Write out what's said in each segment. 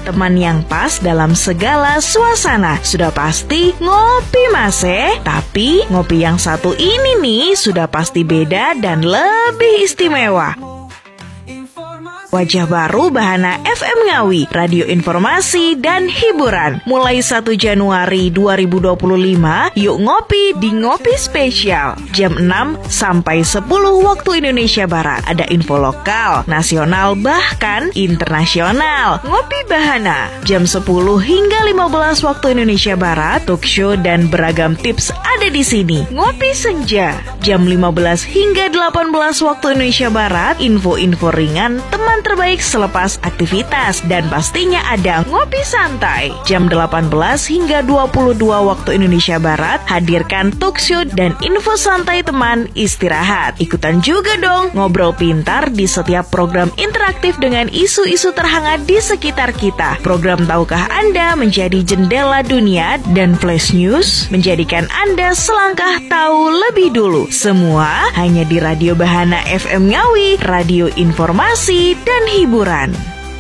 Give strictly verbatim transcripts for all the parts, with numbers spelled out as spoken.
teman yang pas dalam segala suasana. Sudah pasti ngopi Mase, tapi ngopi yang satu ini nih sudah pasti beda dan lebih istimewa. Wajah baru Bahana F M Ngawi, radio informasi dan hiburan. Mulai satu Januari dua ribu dua puluh lima, yuk ngopi di Ngopi Spesial. Jam enam sampai sepuluh waktu Indonesia Barat. Ada info lokal, nasional, bahkan internasional. Ngopi Bahana. Jam sepuluh hingga lima belas waktu Indonesia Barat, talk show dan beragam tips ada di sini. Ngopi Senja. Jam lima belas hingga delapan belas waktu Indonesia Barat, info-info ringan teman terbaik selepas aktivitas, dan pastinya ada Ngopi Santai. Jam delapan belas hingga dua puluh dua waktu Indonesia Barat, hadirkan talk show dan info santai teman istirahat. Ikutan juga dong ngobrol pintar di setiap program interaktif dengan isu-isu terhangat di sekitar kita. Program Tahukah Anda menjadi jendela dunia, dan Flash News menjadikan Anda selangkah tahu lebih dulu. Semua hanya di Radio Bahana F M Ngawi, radio informasi dan hiburan.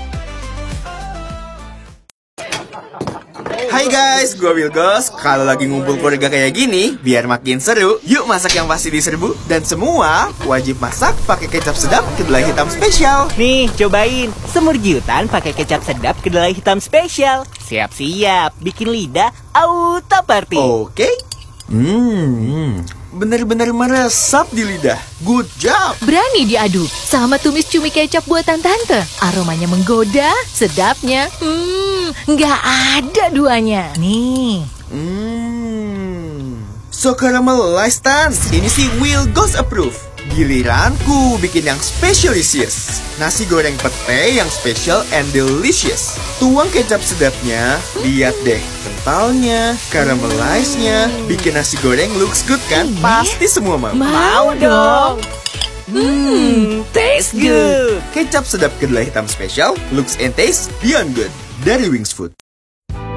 Hai guys, gue Wilgos. Kalau lagi ngumpul keluarga kayak gini, biar makin seru, yuk masak yang pasti diserbu. Dan semua wajib masak pakai kecap sedap kedelai hitam spesial. Nih, cobain semur jiutan pakai kecap sedap kedelai hitam spesial. Siap-siap, bikin lidah auto party. Oke. Hmm, bener-bener meresap di lidah. Good job. Berani diadu sama tumis cumi kecap buatan tante. Aromanya menggoda, sedapnya Hmm, nggak ada duanya. Nih. Hmm, so caramelized Tan. Ini sih Will Goes Approve. Giliranku bikin yang specialisius. Nasi goreng pete yang special and delicious. Tuang kecap sedapnya, lihat deh kentalnya, caramelized-nya. Bikin nasi goreng looks good kan? Ini? Pasti semua mau. Mau dong. Hmm, taste good. Kecap sedap kedelai hitam spesial, looks and taste beyond good. Dari Wings Food.